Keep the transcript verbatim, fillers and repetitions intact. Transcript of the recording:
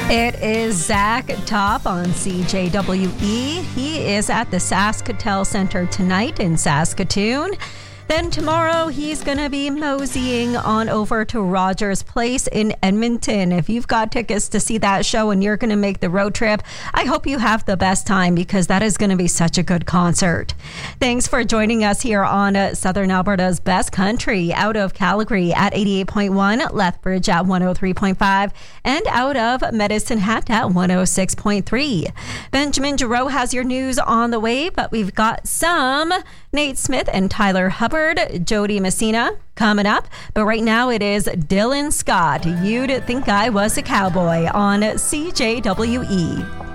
It is Zach Top on C J W E. He is at the Saskatell Center tonight in Saskatoon. Then tomorrow, he's going to be moseying on over to Rogers Place in Edmonton. If you've got tickets to see that show and you're going to make the road trip, I hope you have the best time because that is going to be such a good concert. Thanks for joining us here on uh, Southern Alberta's Best Country, out of Calgary at eighty-eight point one, Lethbridge at one oh three point five, and out of Medicine Hat at one oh six point three. Benjamin Giroux has your news on the way, but we've got some Nate Smith and Tyler Hubbard, Jody Messina coming up. But right now it is Dylan Scott. You'd think I was a cowboy on C J W E.